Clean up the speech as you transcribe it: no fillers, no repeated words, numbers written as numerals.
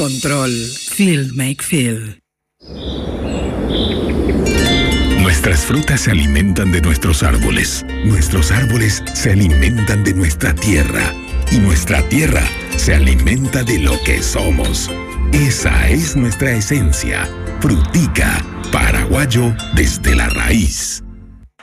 control. Feel make feel. Nuestras frutas se alimentan de nuestros árboles. Nuestros árboles se alimentan de nuestra tierra. Y nuestra tierra se alimenta de lo que somos. Esa es nuestra esencia. Frutica, paraguayo desde la raíz.